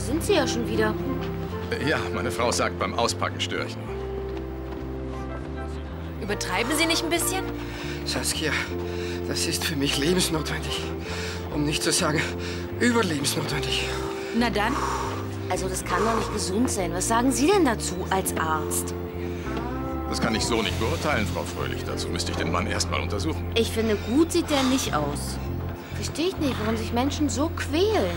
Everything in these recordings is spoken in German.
sind Sie ja schon wieder. Ja, meine Frau sagt, beim Auspacken störe ich nur. Übertreiben Sie nicht ein bisschen? Saskia, das ist für mich lebensnotwendig. Um nicht zu sagen, überlebensnotwendig. Na dann. Also das kann doch nicht gesund sein. Was sagen Sie denn dazu als Arzt? Das kann ich so nicht beurteilen, Frau Fröhlich. Dazu müsste ich den Mann erst mal untersuchen. Ich finde, gut sieht der nicht aus. Verstehe ich nicht, warum sich Menschen so quälen.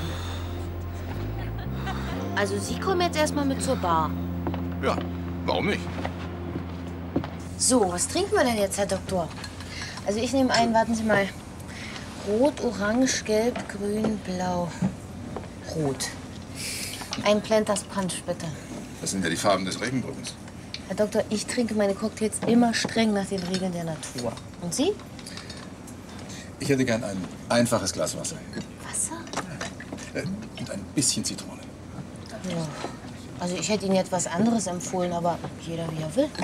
Also Sie kommen jetzt erst mal mit zur Bar. Ja, warum nicht? So, was trinken wir denn jetzt, Herr Doktor? Also ich nehme ein, warten Sie mal. Rot, Orange, Gelb, Grün, Blau, Rot. Ein Planters Punch, bitte. Das sind ja die Farben des Regenbogens. Herr Doktor, ich trinke meine Cocktails immer streng nach den Regeln der Natur. Und Sie? Ich hätte gern ein einfaches Glas Wasser. Wasser? Und ein bisschen Zitrone. Ja. Also ich hätte Ihnen jetzt was anderes empfohlen, aber jeder wie er will.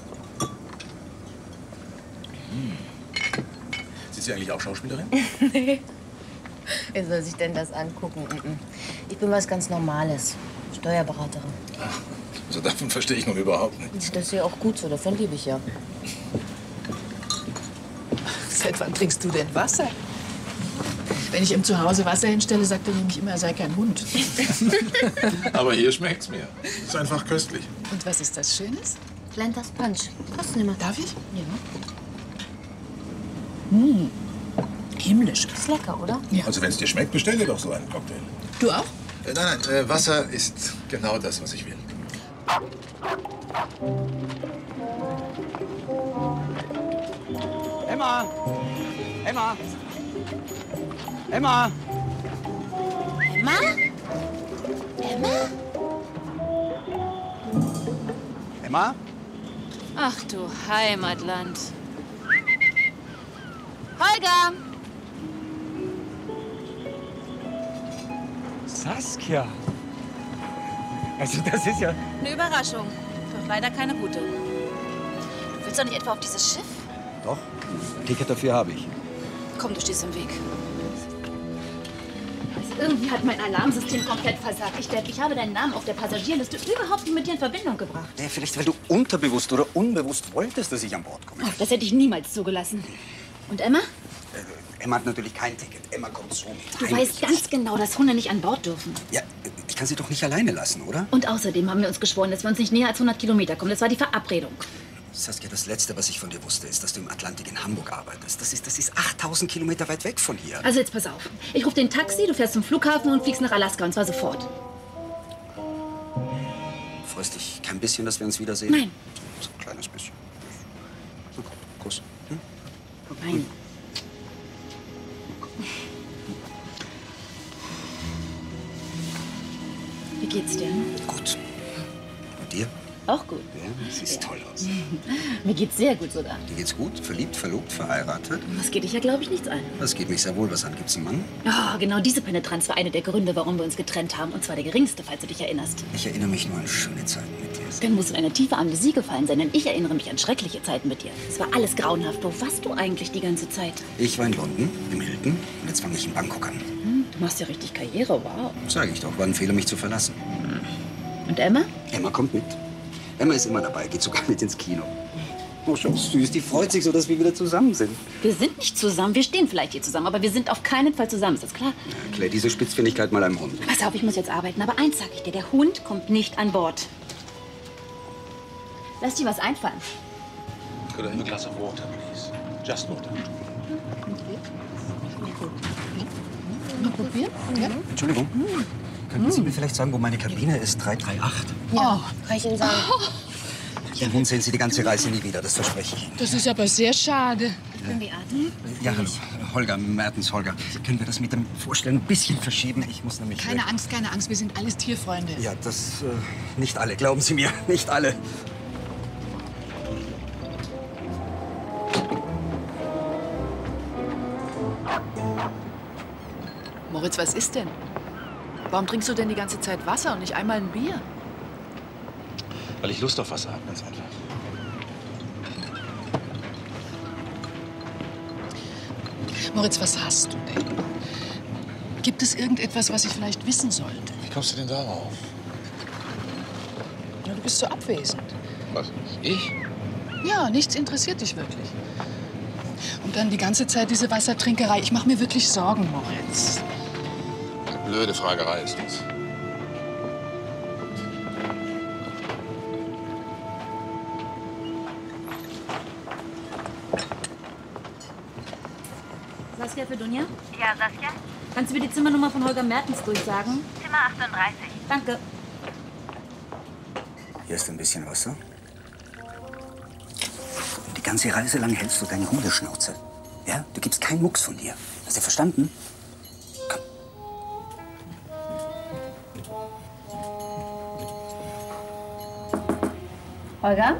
Sind Sie eigentlich auch Schauspielerin? Nee. Wer soll sich denn das angucken? Ich bin was ganz Normales. Steuerberaterin. Ach, also davon verstehe ich noch überhaupt nichts. Das ist ja auch gut so, davon liebe ich ja. Seit wann trinkst du denn Wasser? Wenn ich ihm zu Hause Wasser hinstelle, sagt er nämlich immer, er sei kein Hund. Aber hier schmeckt's mir. Ist einfach köstlich. Und was ist das Schönes? Planters Punch. Kosten immer. Darf ich? Ja. Himmlisch. Ist lecker, oder? Ja. Also wenn es dir schmeckt, bestell dir doch so einen Cocktail. Du auch? Nein, Wasser ist genau das, was ich will. Emma! Emma! Emma! Emma? Emma? Emma? Ach du Heimatland. Holger! Saskia! Also das ist ja... Eine Überraschung. Doch leider keine gute. Du willst doch nicht etwa auf dieses Schiff? Doch, ein Ticket dafür habe ich. Komm, du stehst im Weg. Also irgendwie hat mein Alarmsystem komplett versagt. Ich habe deinen Namen auf der Passagierliste überhaupt nicht mit dir in Verbindung gebracht. Ja, vielleicht, weil du unterbewusst oder unbewusst wolltest, dass ich an Bord komme. Ach, das hätte ich niemals zugelassen. Und Emma? Emma hat natürlich kein Ticket. Emma kommt so mit. Du weißt ganz genau, dass Hunde nicht an Bord dürfen. Ja, ich kann sie doch nicht alleine lassen, oder? Und außerdem haben wir uns geschworen, dass wir uns nicht näher als 100 Kilometer kommen. Das war die Verabredung. Saskia, das Letzte, was ich von dir wusste, ist, dass du im Atlantik in Hamburg arbeitest. Das ist 8000 Kilometer weit weg von hier. Also jetzt pass auf. Ich rufe den Taxi, du fährst zum Flughafen und fliegst nach Alaska. Und zwar sofort. Freust dich kein bisschen, dass wir uns wiedersehen? Nein. So ein kleines bisschen. Na komm, Kuss. Hm? Nein. Wie geht's dir? Gut. Und dir? Auch gut. Ja, siehst toll aus. Mir geht's sehr gut sogar. Dir geht's gut? Verliebt, verlobt, verheiratet? Das geht dich ja, glaube ich, nichts an. Das geht mich sehr wohl was an. Gibt's einen Mann? Oh, genau diese Penetranz war einer der Gründe, warum wir uns getrennt haben. Und zwar der geringste, falls du dich erinnerst. Ich erinnere mich nur an schöne Zeiten mit dir. Dann muss in eine tiefe Amnesie gefallen sein, denn ich erinnere mich an schreckliche Zeiten mit dir. Es war alles grauenhaft. Wo warst du eigentlich die ganze Zeit? Ich war in London, im Hilton, und jetzt fange ich in Bangkok an. Du machst ja richtig Karriere, wow. Sag ich doch, war ein Fehler, mich zu verlassen. Und Emma? Emma kommt mit. Emma ist immer dabei, geht sogar mit ins Kino. Oh, schon süß, die freut sich so, dass wir wieder zusammen sind. Wir sind nicht zusammen. Wir stehen vielleicht hier zusammen, aber wir sind auf keinen Fall zusammen. Ist das klar? Erklär diese Spitzfindigkeit mal einem Hund. Pass auf, ich muss jetzt arbeiten. Aber eins sag ich dir, der Hund kommt nicht an Bord. Lass dir was einfallen. Could I have a glass of water, please? Just water. Mal probieren? Ja. Entschuldigung, könnten Sie mir vielleicht sagen, wo meine Kabine ist? 338. Ja, kann ich Ihnen sagen. Den Hund sehen Sie die ganze Reise nie wieder, das verspreche ich Ihnen. Das ist aber sehr schade. Können wir atmen? Ja, hallo. Holger, Mertens Holger. Können wir das mit dem Vorstellen ein bisschen verschieben? Ich muss nämlich... Keine Angst, keine Angst. Wir sind alles Tierfreunde. Ja, das... nicht alle, glauben Sie mir. Nicht alle. Moritz, was ist denn? Warum trinkst du denn die ganze Zeit Wasser und nicht einmal ein Bier? Weil ich Lust auf Wasser habe, ganz einfach. Moritz, was hast du denn? Gibt es irgendetwas, was ich vielleicht wissen sollte? Wie kommst du denn darauf? Ja, du bist so abwesend. Was? Ich? Ja, nichts interessiert dich wirklich. Und dann die ganze Zeit diese Wassertrinkerei. Ich mache mir wirklich Sorgen, Moritz. Eine blöde Fragerei ist das. Saskia für Dunja? Ja, Saskia? Kannst du mir die Zimmernummer von Holger Mertens durchsagen? Zimmer 38. Danke. Hier ist ein bisschen Wasser. Die ganze Reise lang hältst du deine Hundeschnauze. Ja? Du gibst keinen Mucks von dir. Hast du verstanden? Komm. Holger?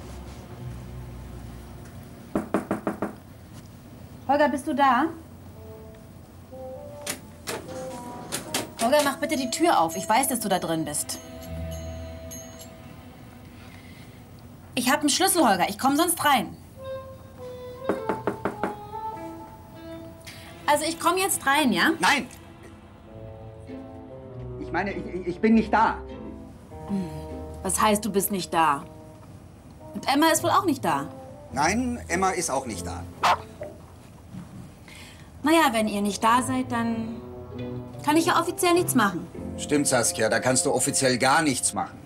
Holger, bist du da? Holger, mach bitte die Tür auf. Ich weiß, dass du da drin bist. Ich habe einen Schlüssel, Holger. Ich komme sonst rein. Also ich komme jetzt rein, ja? Nein! Ich meine, ich bin nicht da. Was heißt, du bist nicht da? Und Emma ist wohl auch nicht da. Nein, Emma ist auch nicht da. Naja, wenn ihr nicht da seid, dann kann ich ja offiziell nichts machen. Stimmt, Saskia, da kannst du offiziell gar nichts machen.